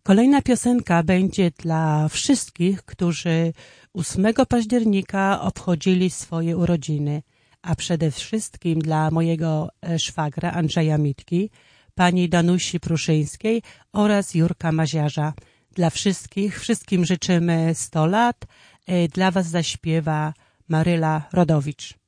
Kolejna piosenka będzie dla wszystkich, którzy 8 października obchodzili swoje urodziny, a przede wszystkim dla mojego szwagra Andrzeja Mitki, pani Danusi Pruszyńskiej oraz Jurka Maziarza. Dla wszystkim życzymy 100 lat. Dla was zaśpiewa Maryla Rodowicz.